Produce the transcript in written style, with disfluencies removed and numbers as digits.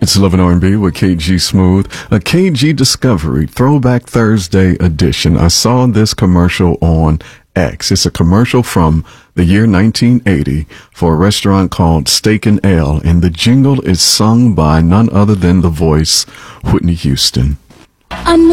It's Love and R&B with KG Smooth, a KG Discovery Throwback Thursday edition. I saw this commercial on X. It's a commercial from the year 1980 for a restaurant called Steak and Ale, and the jingle is sung by none other than the voice Whitney Houston.